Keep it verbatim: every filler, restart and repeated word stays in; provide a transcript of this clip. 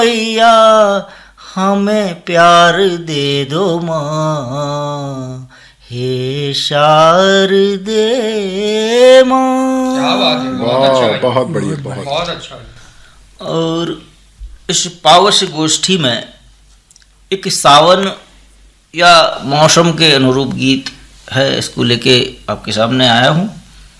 भैया हमें प्यार दे दो माँ, हे शारदे माँ। क्या बात है, बहुत अच्छा, बहुत बढ़िया, बहुत बहुत अच्छा। और इस पावस गोष्ठी में एक सावन या मौसम के अनुरूप गीत है, इसको लेके आपके सामने आया हूँ।